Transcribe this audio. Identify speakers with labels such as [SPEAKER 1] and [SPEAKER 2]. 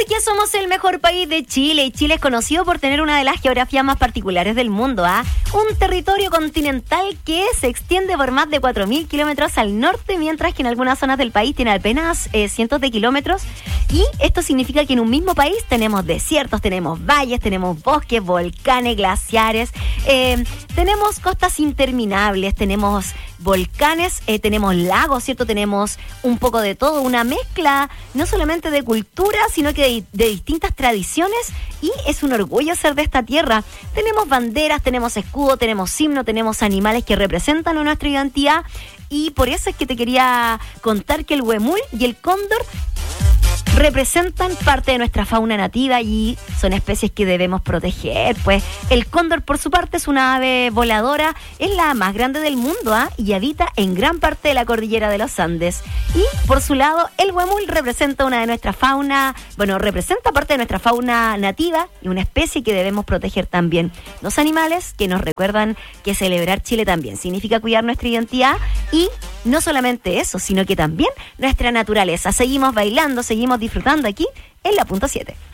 [SPEAKER 1] Porque somos el mejor país de Chile y Chile es conocido por tener una de las geografías más particulares del mundo, un territorio continental que se extiende por más de 4.000 kilómetros al norte, mientras que en algunas zonas del país tiene apenas cientos de kilómetros. Y esto significa que en un mismo país tenemos desiertos, tenemos valles, tenemos bosques, volcanes, glaciares, tenemos costas interminables, tenemos volcanes, tenemos lagos, ¿cierto? Tenemos un poco de todo, una mezcla no solamente de cultura, sino que de distintas tradiciones, y es un orgullo ser de esta tierra. Tenemos banderas, tenemos escudo, tenemos himno, tenemos animales que representan a nuestra identidad, y por eso es que te quería contar que el huemul y el cóndor representan parte de nuestra fauna nativa y son especies que debemos proteger. Pues el cóndor, por su parte, es una ave voladora, es la más grande del mundo, y habita en gran parte de la cordillera de los Andes. Y por su lado, el huemul representa una de nuestra fauna, representa parte de nuestra fauna nativa y una especie que debemos proteger también. Dos animales que nos recuerdan que celebrar Chile también significa cuidar nuestra identidad, y no solamente eso, sino que también nuestra naturaleza. Seguimos bailando, seguimos disfrutando aquí en la Punto 7.